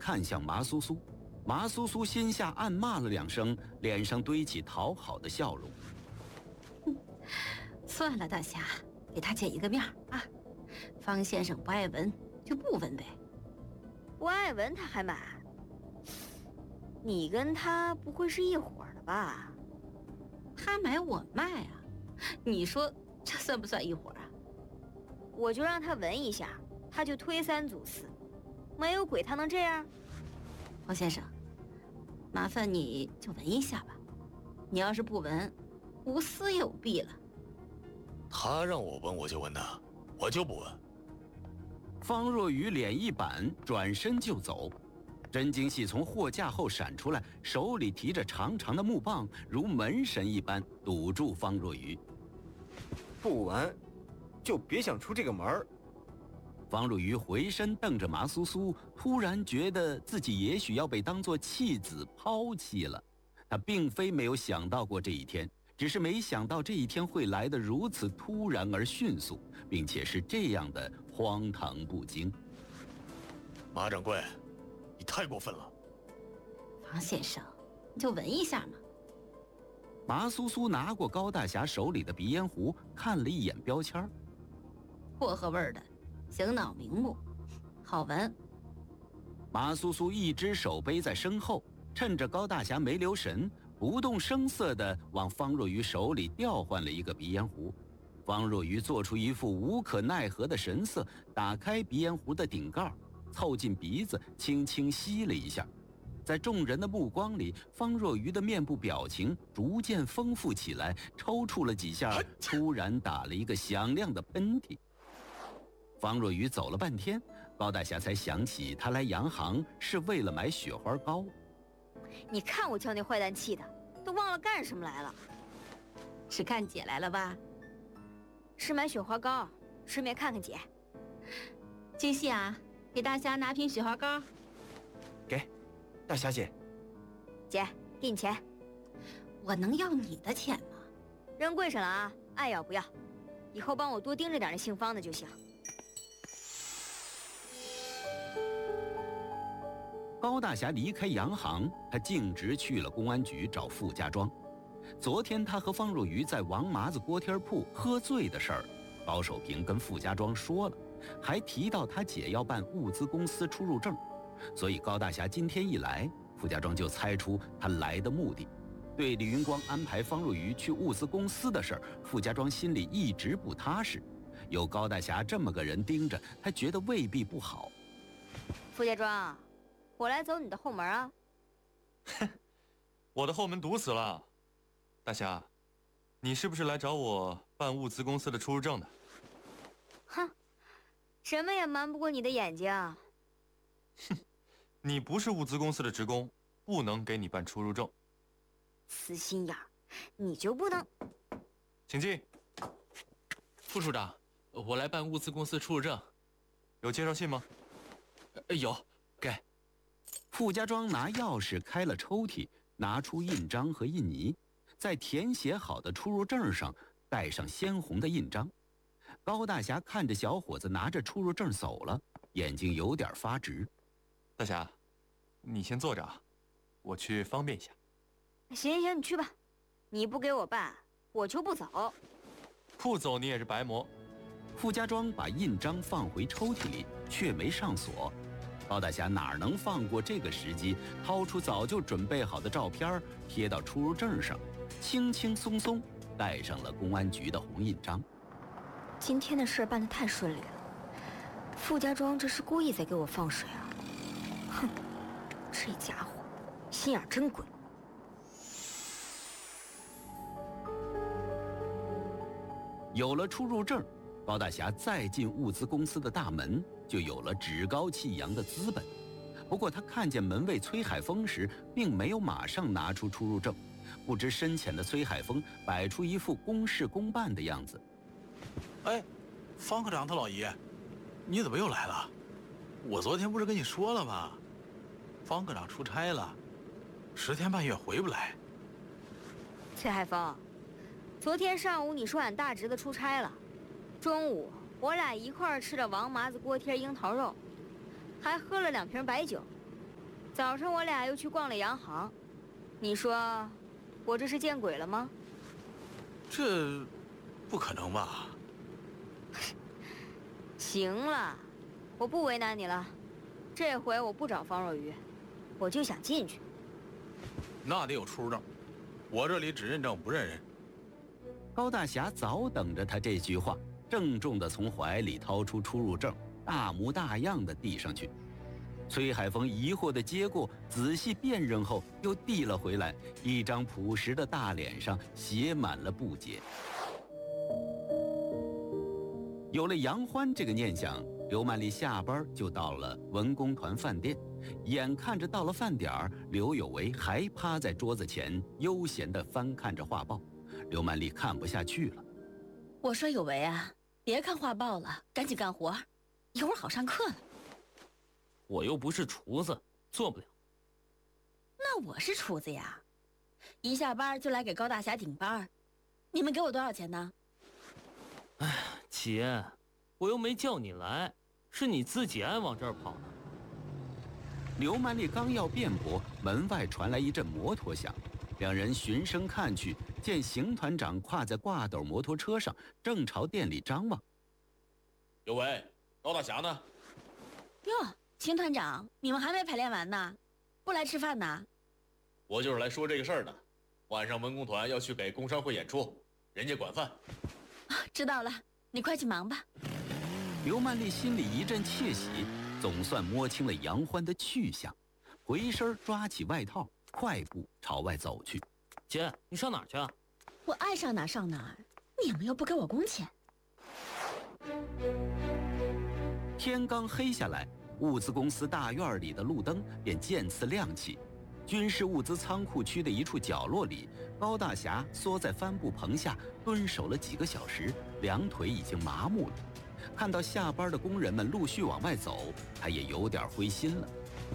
看向麻苏苏，麻苏苏心下暗骂了2声，脸上堆起讨好的笑容。 算了，大侠，给他见一个面啊。方先生不爱闻就不闻呗。 不爱闻他还买？你跟他不会是一伙的吧？ 他买我卖啊，你说这算不算一伙啊？ 我就让他闻一下，他就推3阻4，没有鬼他能这样？ 方先生，麻烦你就闻一下吧。你要是不闻，无私有弊了。 他让我闻我就闻的，我就不闻。 方若愚脸一板，转身就走。真经系从货架后闪出来，手里提着长长的木棒，如门神一般堵住方若愚。 不闻，就别想出这个门。 方若愚回身瞪着麻苏苏，突然觉得自己也许要被当作弃子抛弃了。他并非没有想到过这一天，只是没想到这一天会来得如此突然而迅速，并且是这样的荒唐不经。 马掌柜，你太过分了。 方先生，你就闻一下嘛。 麻苏苏拿过高大侠手里的鼻烟壶，看了一眼标签， 薄荷味儿的，醒脑明目，好闻。 麻苏苏一只手背在身后，趁着高大侠没留神，不动声色地往方若愚手里调换了一个鼻烟壶。方若愚做出一副无可奈何的神色，打开鼻烟壶的顶盖，凑近鼻子轻轻吸了一下。在众人的目光里，方若愚的面部表情逐渐丰富起来，抽搐了几下，突然打了一个响亮的喷嚏。方若愚走了半天，高大侠才想起他来洋行是为了买雪花膏。 你看我叫那坏蛋气的，都忘了干什么来了。 是看姐来了吧？ 是买雪花膏，顺便看看姐。 金细啊，给大侠拿瓶雪花膏。 给，大侠姐。 姐，给你钱。 我能要你的钱吗？ 扔柜上了啊，爱要不要？以后帮我多盯着点那姓方的就行。 高大侠离开洋行，他径直去了公安局找傅家庄。昨天他和方若愚在王麻子锅贴铺喝醉的事儿，高守平跟傅家庄说了，还提到他姐要办物资公司出入证，所以高大侠今天一来，傅家庄就猜出他来的目的。对李云光安排方若愚去物资公司的事儿，傅家庄心里一直不踏实，有高大侠这么个人盯着，他觉得未必不好。 傅家庄，我来走你的后门啊。 哼，我的后门堵死了。大侠，你是不是来找我办物资公司的出入证的？ 哼，什么也瞒不过你的眼睛。 哼，你不是物资公司的职工，不能给你办出入证。 死心眼儿，你就不能？ 请进。 副处长，我来办物资公司出入证。 有介绍信吗？ 有，给。 傅家庄拿钥匙开了抽屉，拿出印章和印泥，在填写好的出入证上盖上鲜红的印章。高大侠看着小伙子拿着出入证走了，眼睛有点发直。 大侠，你先坐着啊，我去方便一下。 行行，你去吧。你不给我办，我就不走。 不走你也是白磨。 傅家庄把印章放回抽屉里，却没上锁。高大侠哪能放过这个时机，掏出早就准备好的照片贴到出入证上，轻轻松松盖上了公安局的红印章。 今天的事办得太顺利了，傅家庄这是故意在给我放水啊！哼，这家伙心眼真鬼。 有了出入证，高大侠再进物资公司的大门就有了趾高气扬的资本。不过他看见门卫崔海峰时，并没有马上拿出出入证。不知深浅的崔海峰摆出一副公事公办的样子。 哎，方科长他老爷，你怎么又来了？我昨天不是跟你说了吗？方科长出差了，10天半月回不来。 崔海峰，昨天上午你说俺大侄子出差了，中午我俩一块儿吃了王麻子锅贴樱桃肉，还喝了2瓶白酒， 早上我俩又去逛了洋行，你说我这是见鬼了吗？ 这不可能吧？ 行了，我不为难你了。这回我不找方若愚，我就想进去。 那得有出证，我这里只认证不认人。 高大侠早等着他这句话，郑重地从怀里掏出出入证，大模大样地递上去。崔海峰疑惑地接过，仔细辨认后又递了回来，一张朴实的大脸上写满了不解。有了杨欢这个念想，刘曼丽下班就到了文工团饭店。眼看着到了饭点儿，刘有为还趴在桌子前悠闲地翻看着画报。刘曼丽看不下去了， 我说有为啊，别看画报了，赶紧干活，一会儿好上课了。 我又不是厨子，做不了。 那我是厨子呀，一下班就来给高大侠顶班。你们给我多少钱呢？ 姐，我又没叫你来，是你自己爱往这儿跑的。 刘曼丽刚要辩驳，门外传来一阵摩托响，两人循声看去，见邢团长跨在挂斗摩托车上，正朝店里张望。 有为，高大侠呢？ 哟，邢团长，你们还没排练完呢，不来吃饭呢？ 我就是来说这个事儿的。晚上文工团要去给工商会演出，人家管饭。 知道了，你快去忙吧。 刘曼丽心里一阵窃喜，总算摸清了杨欢的去向，回身抓起外套，快步朝外走去。 姐，你上哪儿去啊？ 我爱上哪儿上哪儿，你们又不给我工钱。 天刚黑下来，物资公司大院里的路灯便渐次亮起。军事物资仓库区的一处角落里，高大侠缩在帆布棚下蹲守了几个小时，两腿已经麻木了。看到下班的工人们陆续往外走，他也有点灰心了。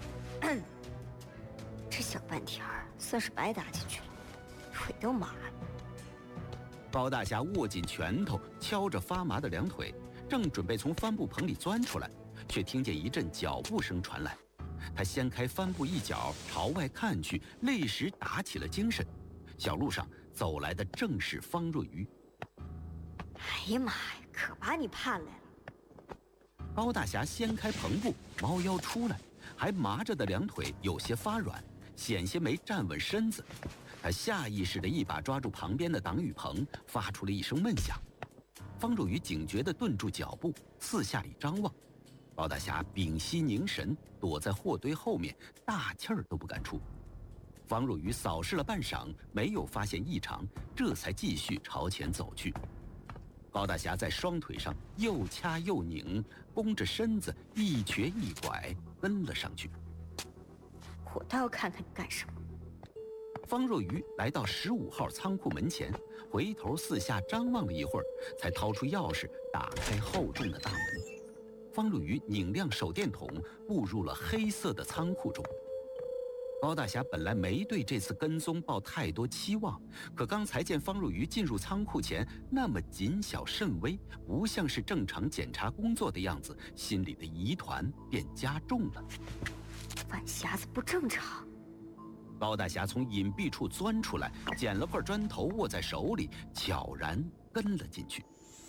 这小半天儿算是白打进去了，腿都麻了。 高大侠握紧拳头，敲着发麻的两腿，正准备从帆布棚里钻出来，却听见一阵脚步声传来。他掀开帆布一角，朝外看去，立时打起了精神。小路上走来的正是方若愚。 哎呀妈呀，可把你盼来了！ 高大侠掀开篷布，猫腰出来，还麻着的两腿有些发软，险些没站稳身子。他下意识地一把抓住旁边的挡雨棚，发出了一声闷响。方若愚警觉地顿住脚步，四下里张望。高大侠屏息凝神，躲在货堆后面，大气儿都不敢出。方若愚扫视了半晌，没有发现异常，这才继续朝前走去。高大侠在双腿上又掐又拧，弓着身子一瘸一拐跟了上去。 我倒要看看你干什么。 方若愚来到15号仓库门前，回头四下张望了一会儿，才掏出钥匙打开厚重的大门。方若愚拧亮手电筒，步入了黑色的仓库中。高大侠本来没对这次跟踪抱太多期望，可刚才见方若愚进入仓库前那么谨小慎微，不像是正常检查工作的样子，心里的疑团便加重了。 晚匣子不正常。 高大侠从隐蔽处钻出来，捡了块砖头握在手里，悄然跟了进去。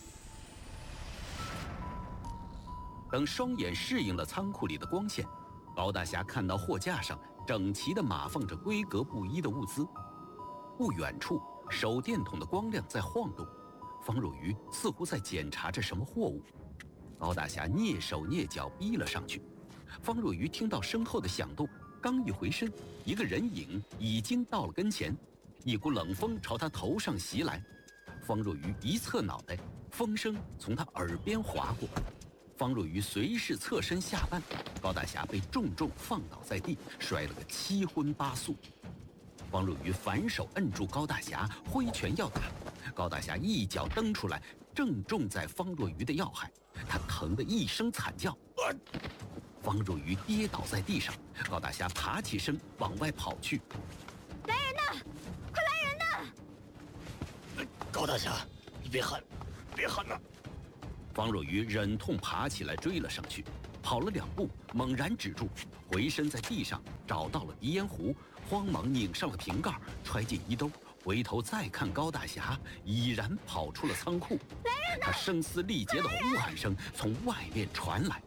等双眼适应了仓库里的光线，高大侠看到货架上整齐地码放着规格不一的物资。不远处，手电筒的光亮在晃动，方若愚似乎在检查着什么货物。高大侠蹑手蹑脚逼了上去。方若愚听到身后的响动，刚一回身，一个人影已经到了跟前，一股冷风朝他头上袭来。方若愚一侧脑袋，风声从他耳边划过。方若愚随势侧身下绊，高大侠被重重放倒在地，摔了个七荤八素。方若愚反手摁住高大侠，挥拳要打，高大侠一脚蹬出来，正中在方若愚的要害，他疼得一声惨叫。方若愚跌倒在地上，高大侠爬起身往外跑去。 来人呐！快来人呐！ 高大侠，你别喊，别喊呐！ 方若愚忍痛爬起来追了上去， 跑了2步，猛然止住，回身在地上找到了鼻烟壶，慌忙拧上了瓶盖，揣进衣兜，回头再看高大侠，已然跑出了仓库。他声嘶力竭的呼喊声从外面传来。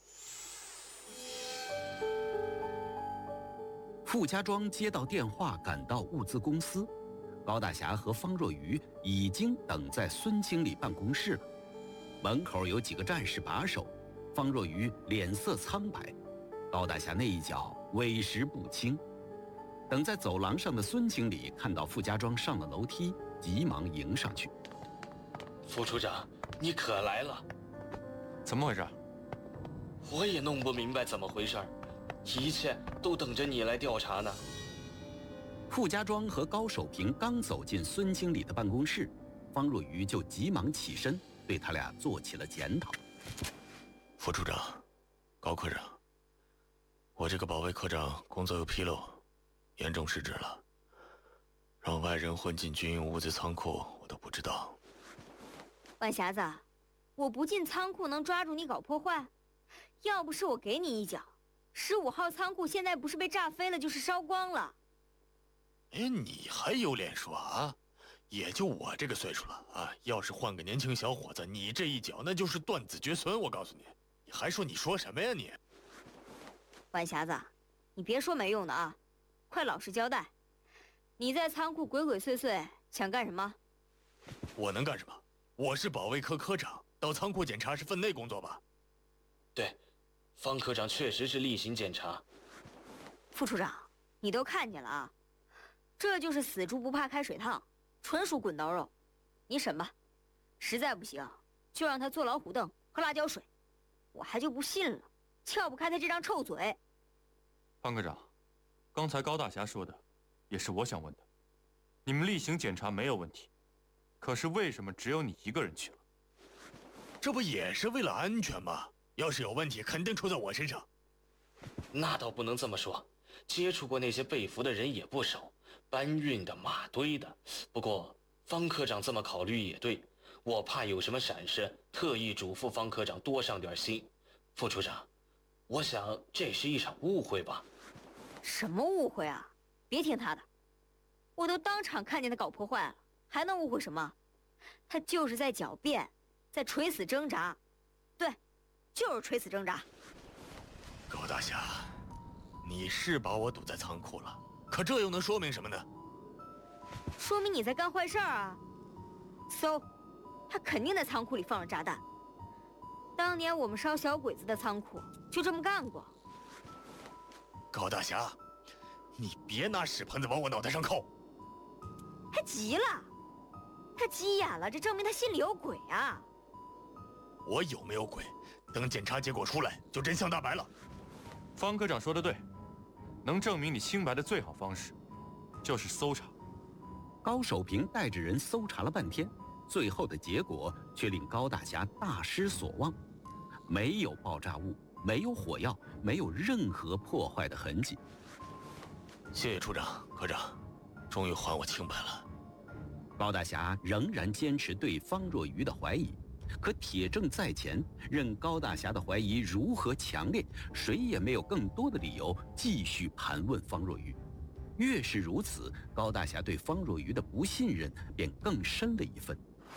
傅家庄接到电话，赶到物资公司，高大侠和方若愚已经等在孙经理办公室了。门口有几个战士把守，方若愚脸色苍白，高大侠那一脚委实不轻。等在走廊上的孙经理看到傅家庄上了楼梯，急忙迎上去。 副处长，你可来了。 怎么回事？ 我也弄不明白怎么回事，一切都等着你来调查呢。 傅家庄和高守平刚走进孙经理的办公室，方若愚就急忙起身，对他俩做起了检讨。 副处长，高科长，我这个保卫科长工作有纰漏，严重失职了，让外人混进军用物资仓库，我都不知道。 万匣子，我不进仓库能抓住你搞破坏？要不是我给你一脚，15号仓库现在不是被炸飞了，就是烧光了。 哎，你还有脸说啊？也就我这个岁数了啊，要是换个年轻小伙子，你这一脚那就是断子绝孙。我告诉你，你还说你说什么呀你？ 万匣子，你别说没用的啊，快老实交代，你在仓库鬼鬼祟祟想干什么？ 我能干什么？我是保卫科科长，到仓库检查是分内工作吧？ 对，方科长确实是例行检查。 副处长，你都看见了啊，这就是死猪不怕开水烫，纯属滚刀肉。你审吧，实在不行就让他坐老虎凳喝辣椒水，我还就不信了，撬不开他这张臭嘴。 方科长，刚才高大侠说的也是我想问的，你们例行检查没有问题，可是为什么只有你一个人去了？ 这不也是为了安全吗？要是有问题，肯定出在我身上。 那倒不能这么说，接触过那些被俘的人也不少，搬运的、马堆的。不过方科长这么考虑也对，我怕有什么闪失，特意嘱咐方科长多上点心。副处长，我想这是一场误会吧？ 什么误会啊？别听他的，我都当场看见他搞破坏了，还能误会什么？他就是在狡辩，在垂死挣扎。对，就是垂死挣扎。 高大侠，你是把我堵在仓库了，可这又能说明什么呢？ 说明你在干坏事儿啊！搜，他肯定在仓库里放了炸弹。当年我们烧小鬼子的仓库就这么干过。 高大侠，你别拿屎盆子往我脑袋上扣！ 他急了，他急眼了，这证明他心里有鬼啊！ 我有没有鬼？等检查结果出来，就真相大白了。 方科长说的对，能证明你清白的最好方式，就是搜查。 高守平带着人搜查了半天，最后的结果却令高大侠大失所望，没有爆炸物，没有火药，没有任何破坏的痕迹。 谢谢处长、科长，终于还我清白了。 高大侠仍然坚持对方若愚的怀疑，可铁证在前，任高大侠的怀疑如何强烈，谁也没有更多的理由继续盘问方若愚。越是如此，高大侠对方若愚的不信任便更深了一分。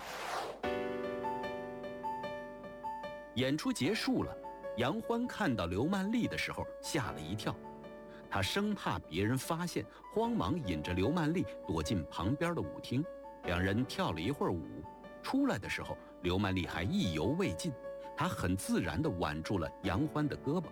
演出结束了，杨欢看到刘曼丽的时候吓了一跳，他生怕别人发现，慌忙引着刘曼丽躲进旁边的舞厅，两人跳了一会儿舞。出来的时候，刘曼丽还意犹未尽，她很自然地挽住了杨欢的胳膊。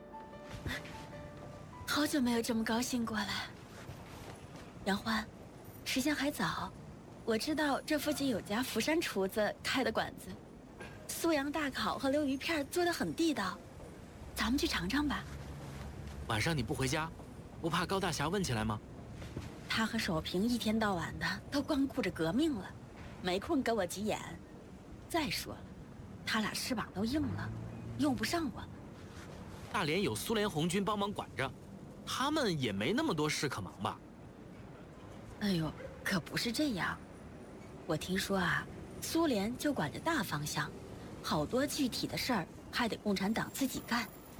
好久没有这么高兴过了。杨欢，时间还早，我知道这附近有家福山厨子开的馆子，素阳大烤和溜鱼片做得很地道，咱们去尝尝吧。 晚上你不回家，不怕高大侠问起来吗？ 他和守平一天到晚的都光顾着革命了，没空跟我急眼。再说了，他俩翅膀都硬了，用不上我了。 大连有苏联红军帮忙管着，他们也没那么多事可忙吧？ 哎呦，可不是这样。我听说啊，苏联就管着大方向，好多具体的事儿还得共产党自己干。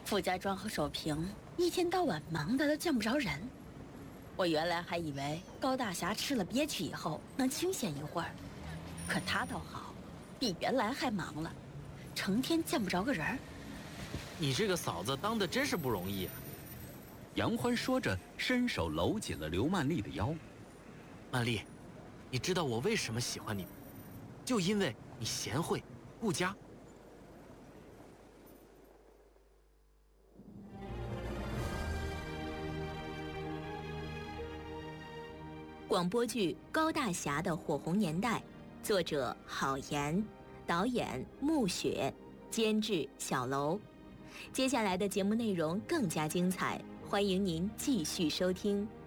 傅家庄和守平一天到晚忙得都见不着人。我原来还以为高大侠吃了憋屈以后能清闲一会儿，可他倒好，比原来还忙了，成天见不着个人。 你这个嫂子当的真是不容易啊！ 杨欢说着，伸手搂紧了刘曼丽的腰。 曼丽，你知道我为什么喜欢你吗？就因为你贤惠、顾家。 广播剧《高大侠的火红年代》，作者郝岩，导演穆雪，监制小楼。接下来的节目内容更加精彩，欢迎您继续收听。